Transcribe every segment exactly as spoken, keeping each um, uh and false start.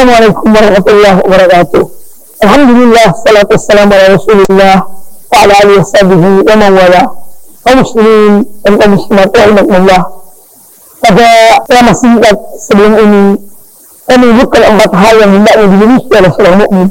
Assalamualaikum warahmatullahi wabarakatuh. Alhamdulillah, salatu wassalamu ala Rasulillah wa ala alihi washabihi wa man wala. Kaum muslimin dan kaum muslimat rahimakumullah. Pada lama singkat sebelum ini, saya menyebutkan empat hal yang hendaknya dimiliki oleh seorang mukmin.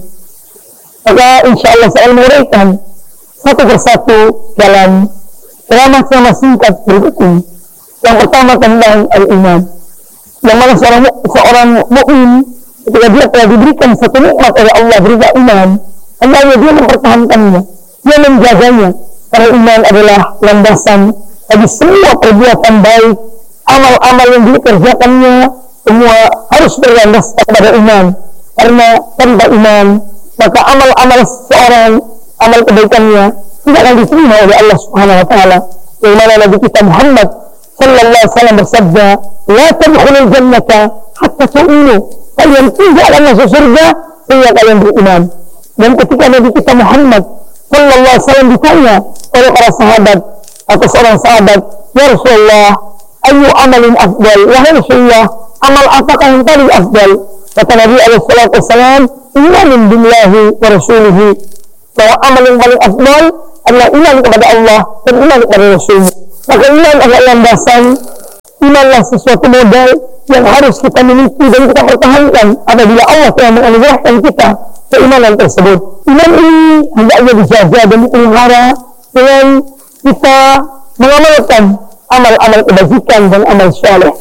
Maka insyaallah saya menguraikan satu persatu dalam ceramah-ceramah singkat berikut ini. Yang pertama tentang al-iman. Yang mana seorang seorang mukmin ketika dia telah diberikan satu nikmat oleh Allah berupa iman, hendaknya dia mempertahankannya, dia menjaganya. Karena iman adalah landasan bagi semua perbuatan baik, amal-amal yang dikerjakannya semua harus berlandas kepada iman. Karena tanpa iman maka amal-amal seorang, amal kebaikannya tidak akan diterima oleh Allah Subhanahu Wa Taala. Yang mana Nabi kita Muhammad Sallallahu Alaihi Wasallam bersabda, "La tadkhulul jannata hatta tu'minu." Kalian tidak akan masuk surga sehingga kalian beriman. Dan ketika Nabi kita Muhammad Sallallahu Alaihi Wasallam ditanya oleh para sahabat atau seorang sahabat, "Ya Rasulullah, ayu amalin afdal?" Wahai Rasulullah, amal apakah yang paling afdal? Kata Nabi alaihi salatu wasallam, "Imanun billahi wa rasulihi." Bahwa amal yang paling afdal adalah iman kepada Allah dan iman kepada Rasulnya. Maka iman adalah landasan, imanlah sesuatu modal yang harus kita miliki dan kita pertahankan apabila Allah telah menganugerahkan kita keimanan tersebut. Iman ini hendaknya dijaga dan dipelihara dengan kita mengamalkan amal-amal kebajikan dan amal saleh.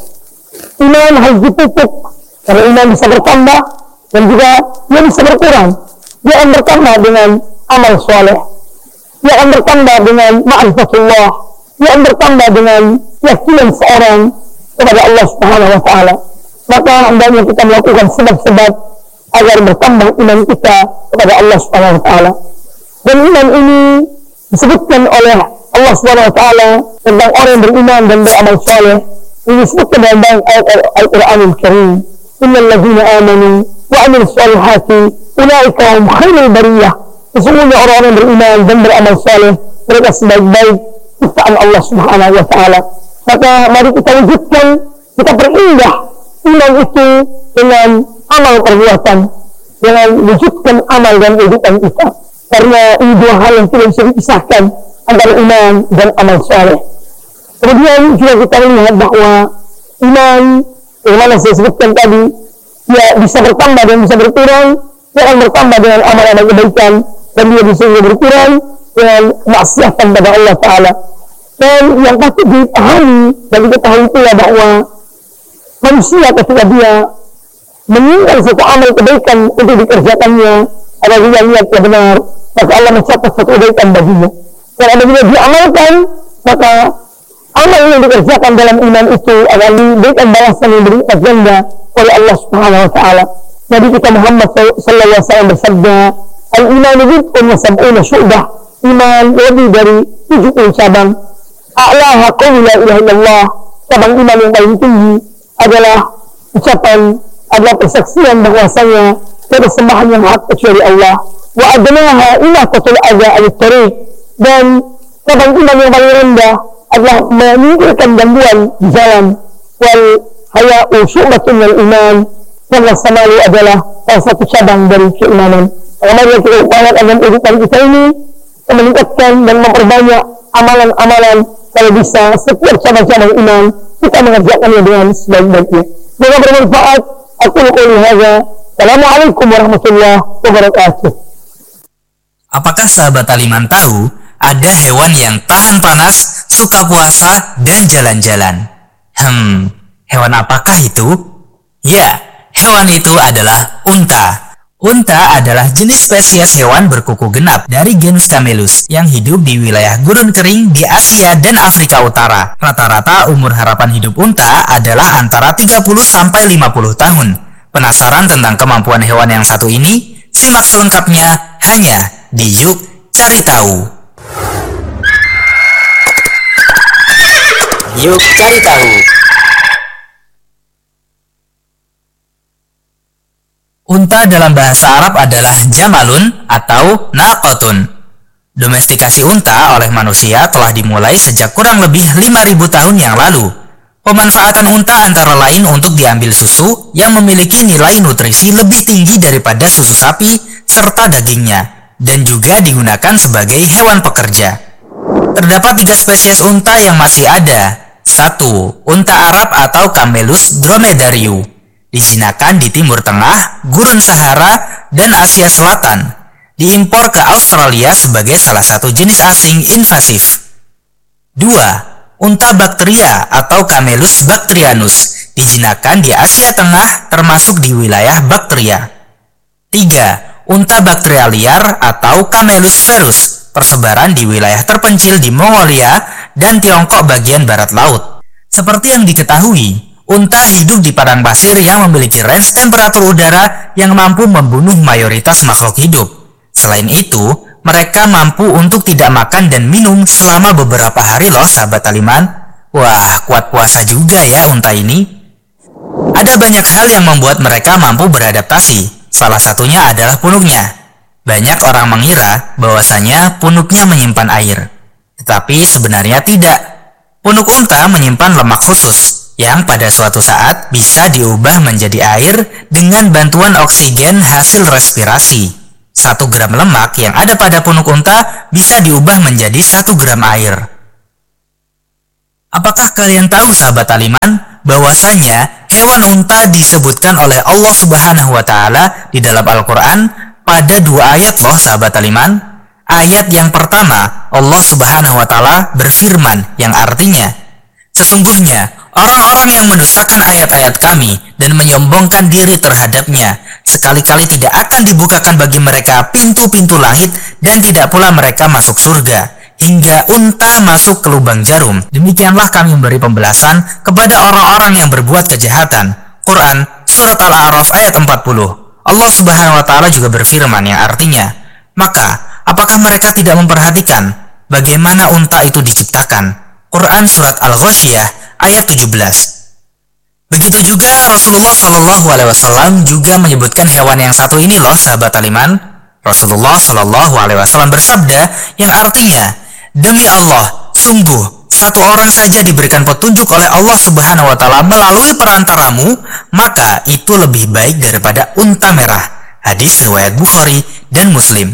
Iman harus dipupuk karena iman bisa bertambah dan juga dia bisa berkurang. Dia akan bertambah dengan amal saleh, dia akan bertambah dengan ma'rifatullah, dia akan bertambah dengan keyakinan seorang kepada Allah Subhanahu Wa Taala. Maka hendaknya kita melakukan sebab-sebab agar bertambah iman kita kepada Allah Subhanahu Wa Taala. Dan iman ini disebutkan oleh Allah Subhanahu Wa Taala tentang orang yang beriman dan beramal saleh. Ini disebutkan dalam ayat Al-Qur'anul Karim, "Innal ladzina amanu wa 'amilus solihati ulaika hum khairul bariyah." Sesungguhnya orang-orang yang beriman dan beramal saleh mereka sebaik-baik ciptaan Allah Subhanahu Wa Taala. Maka mari kita wujudkan, kita perindah iman itu dengan amal perbuatan, dengan wujudkan amal dan kehidupan kita. Karena ini dua hal yang tidak bisa dipisahkan antara iman dan amal saleh. Kemudian juga kita melihat bahwa iman yang mana saya sebutkan tadi, dia bisa bertambah dan bisa berkurang. Dia akan bertambah dengan amal-amal kebaikan dan dia bisa berkurang dengan maksiatan pada Allah Ta'ala. Dan yang patut dipahami dan diketahui pula bahwa manusia ketika dia menginginkan satu amal kebaikan untuk dikerjakannya, apabila niatnya benar, maka Allah mencatat satu kebaikan baginya. Dan apabila dia amalkan, maka amal yang dikerjakan dalam iman itu akan diberikan balasan yang berlipat ganda oleh Allah Subhanahu Wa Taala. Nabi kita Muhammad Sallallahu Alaihi Wasallam bersabda, "Al-imanu bid'un wa sab'una syu'bah." Iman lebih dari tujuh puluh cabang. A'laha qawlu la ilaha illallah. Cabang iman yang paling tinggi adalah ucapan, adalah persaksian bahwasanya tiada sembahan yang hak kecuali Allah. Wa adnaha imatatul adza 'anil tariq. Dan cabang iman yang paling rendah adalah menyingkirkan gangguan di jalan. Wal haya'u syu'batun minal iman. Dan rasa malu adalah salah satu cabang dari keimanan. Mari kita upayakan dalam kehidupan kita ini meningkatkan dan memperbanyak amalan-amalan, kalau bisa setiap cabang-cabang iman kita mengerjakannya dengan sebaik-baiknya. Semoga bermanfaat. Aku qouli hadza. Assalamualaikum warahmatullahi wabarakatuh. Apakah sahabat Aliman tahu ada hewan yang tahan panas, suka puasa, dan jalan-jalan? Hmm, hewan apakah itu? Ya, hewan itu adalah unta. Unta adalah jenis spesies hewan berkuku genap dari genus Camelus yang hidup di wilayah gurun kering di Asia dan Afrika Utara. Rata-rata umur harapan hidup unta adalah antara tiga puluh sampai lima puluh tahun. Penasaran tentang kemampuan hewan yang satu ini? Simak selengkapnya hanya di Yuk Cari Tahu. Yuk Cari Tahu. Unta dalam bahasa Arab adalah jamalun atau naqatun. Domestikasi unta oleh manusia telah dimulai sejak kurang lebih lima ribu tahun yang lalu. Pemanfaatan unta antara lain untuk diambil susu yang memiliki nilai nutrisi lebih tinggi daripada susu sapi serta dagingnya, dan juga digunakan sebagai hewan pekerja. Terdapat tiga spesies unta yang masih ada. Satu. Unta Arab atau Camelus dromedarius, dijinakan di Timur Tengah, Gurun Sahara, dan Asia Selatan. Diimpor ke Australia sebagai salah satu jenis asing invasif. Dua. Unta Bactria atau Camelus bactrianus, dijinakan di Asia Tengah termasuk di wilayah Bactria. Tiga. Unta Bactria liar atau Camelus ferus, persebaran di wilayah terpencil di Mongolia dan Tiongkok bagian barat laut. Seperti yang diketahui, unta hidup di padang pasir yang memiliki range temperatur udara yang mampu membunuh mayoritas makhluk hidup. Selain itu, mereka mampu untuk tidak makan dan minum selama beberapa hari loh sahabat Aliman. Wah, kuat puasa juga ya unta ini. Ada banyak hal yang membuat mereka mampu beradaptasi. Salah satunya adalah punuknya. Banyak orang mengira bahwasanya punuknya menyimpan air. Tetapi sebenarnya tidak. Punuk unta menyimpan lemak khusus yang pada suatu saat bisa diubah menjadi air dengan bantuan oksigen hasil respirasi. Satu gram lemak yang ada pada punuk unta bisa diubah menjadi satu gram air. Apakah kalian tahu sahabat Aliman bahwasanya hewan unta disebutkan oleh Allah Subhanahu wa taala di dalam Al-Qur'an pada dua ayat loh sahabat Aliman? Ayat yang pertama, Allah Subhanahu wa taala berfirman yang artinya, sesungguhnya orang-orang yang mendustakan ayat-ayat kami dan menyombongkan diri terhadapnya, sekali-kali tidak akan dibukakan bagi mereka pintu-pintu langit dan tidak pula mereka masuk surga, hingga unta masuk ke lubang jarum. Demikianlah kami memberi pembalasan kepada orang-orang yang berbuat kejahatan. Quran, Surat Al-A'raf ayat empat puluh. Allah Subhanahu wa taala juga berfirman yang artinya, maka apakah mereka tidak memperhatikan bagaimana unta itu diciptakan? Quran Surat Al-Ghasyiyah ayat tujuh belas. Begitu juga Rasulullah Shallallahu Alaihi Wasallam juga menyebutkan hewan yang satu ini loh sahabat Aliman. Rasulullah Shallallahu Alaihi Wasallam bersabda yang artinya, demi Allah, sungguh satu orang saja diberikan petunjuk oleh Allah Subhanahu Wa Taala melalui perantaramu, maka itu lebih baik daripada unta merah. Hadis riwayat Bukhari dan Muslim.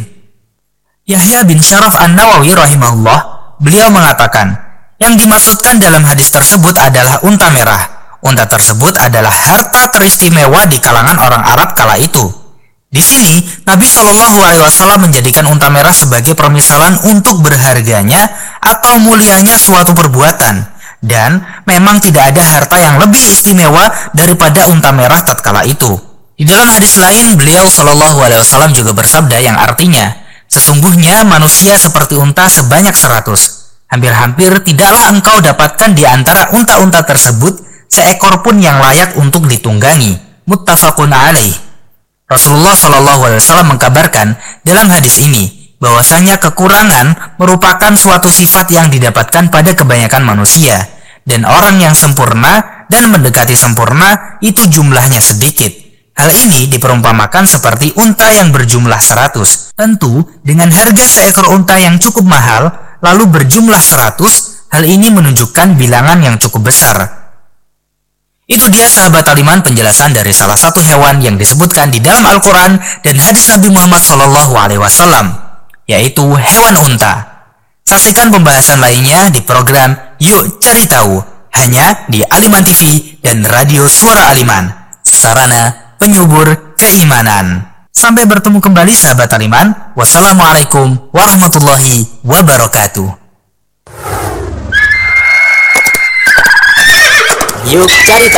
Yahya bin Syaraf An-Nawawi rahimahullah, beliau mengatakan, yang dimaksudkan dalam hadis tersebut adalah unta merah. Unta tersebut adalah harta teristimewa di kalangan orang Arab kala itu. Di sini, Nabi Shallallahu Alaihi Wasallam menjadikan unta merah sebagai permisalan untuk berharganya atau mulianya suatu perbuatan, dan memang tidak ada harta yang lebih istimewa daripada unta merah tatkala itu. Di dalam hadis lain, beliau Shallallahu Alaihi Wasallam juga bersabda yang artinya, sesungguhnya manusia seperti unta sebanyak seratus. Hampir-hampir tidaklah engkau dapatkan di antara unta-unta tersebut seekor pun yang layak untuk ditunggangi. Muttafaqun alaih. Rasulullah Shallallahu Alaihi Wasallam mengkabarkan dalam hadis ini bahwasanya kekurangan merupakan suatu sifat yang didapatkan pada kebanyakan manusia, dan orang yang sempurna dan mendekati sempurna itu jumlahnya sedikit. Hal ini diperumpamakan seperti unta yang berjumlah seratus. Tentu dengan harga seekor unta yang cukup mahal lalu berjumlah seratus, hal ini menunjukkan bilangan yang cukup besar. Itu dia sahabat Aliman penjelasan dari salah satu hewan yang disebutkan di dalam Al-Quran dan hadis Nabi Muhammad Shallallahu Alaihi Wasallam, yaitu hewan unta. Saksikan pembahasan lainnya di program Yuk Cari Tahu, hanya di Aliman T V dan Radio Suara Aliman, sarana penyubur keimanan. Sampai bertemu kembali sahabat Aliman. Wassalamualaikum warahmatullahi wabarakatuh. Yuk Cari Tahu.